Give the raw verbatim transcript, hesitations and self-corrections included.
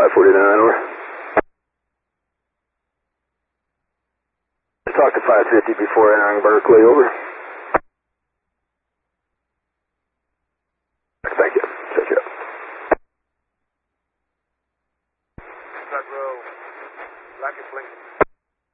five forty-nine, over. Talk to five fifty before entering Berkeley, over. Thank you. Check you out. Row, Rocket Lincoln.